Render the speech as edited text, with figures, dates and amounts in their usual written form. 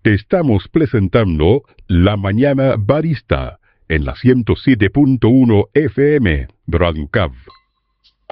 te estamos presentando La Mañana Barista en la 107.1 FM, Radio Cav.